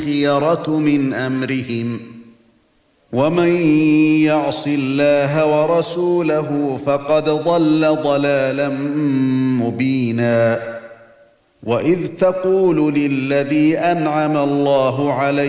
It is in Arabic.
الْخِيَرَةُ مِنْ أَمْرِهِمْ وَمَن يَعْصِ اللَّهَ وَرَسُولَهُ فَقَدْ ضَلَّ ضَلَالًا مُبِينًا وَإِذْ تَقُولُ لِلَّذِي أَنْعَمَ اللَّهُ عَلَيْهِ